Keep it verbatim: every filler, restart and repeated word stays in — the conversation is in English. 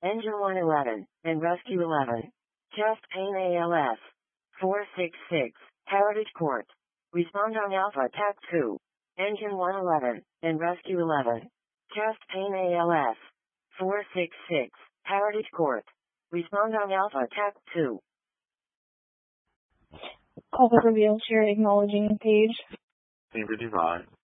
Engine one eleven, and Rescue eleven. Chest pain A L S. four six six, Heritage Court. Respond on Alpha T A C two. Engine one eleven, and Rescue eleven. Chest pain A L S. four six six, Heritage Court. Respond on Alpha T A C two. Call the reveal share acknowledging page. Cambridge Divide.